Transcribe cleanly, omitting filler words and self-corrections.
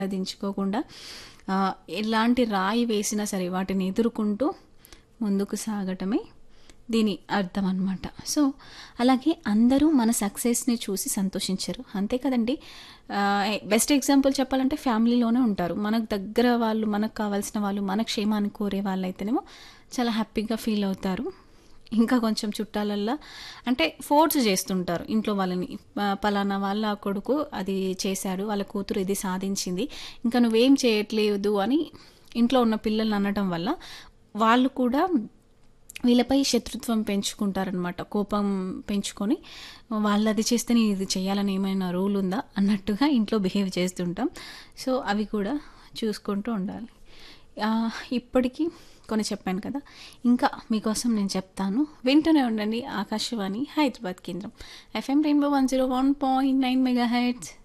దించుకోకుండా ఎలాంటి రాయి వేసినా సరే వాటిని ఎదుర్కొంటూ ముందుకు సాగటమే దీని అర్థం అనమాట. సో అలాగే అందరూ మన సక్సెస్ని చూసి సంతోషించరు, అంతే కదండి. బెస్ట్ ఎగ్జాంపుల్ చెప్పాలంటే ఫ్యామిలీలోనే ఉంటారు. మనకు దగ్గర వాళ్ళు, మనకు కావాల్సిన వాళ్ళు, మన క్షేమాన్ని కోరే వాళ్ళు అయితేనేమో చాలా హ్యాపీగా ఫీల్ అవుతారు. ఇంకా కొంచెం చుట్టాలల్లా అంటే ఫోర్స్ చేస్తుంటారు ఇంట్లో వాళ్ళని, పలానా వాళ్ళ కొడుకు అది చేశాడు, వాళ్ళ కూతురు ఇది సాధించింది, ఇంకా నువ్వేం చేయట్లేదు అని ఇంట్లో ఉన్న పిల్లల్ని అనటం వల్ల వాళ్ళు కూడా వీళ్ళపై శత్రుత్వం పెంచుకుంటారనమాట. కోపం పెంచుకొని వాళ్ళు అది చేస్తే నేను ఇది చేయాలని ఏమైనా రూల్ ఉందా అన్నట్టుగా ఇంట్లో బిహేవ్ చేస్తుంటాం. సో అవి కూడా చూసుకుంటూ ఉండాలి. ఇప్పటికీ కొన్ని చెప్పాను కదా, ఇంకా మీకోసం నేను చెప్తాను. వింటూనే ఉండండి ఆకాశవాణి హైదరాబాద్ కేంద్రం FM రెయిన్బో 101.9 మెగాహెర్ట్జ్.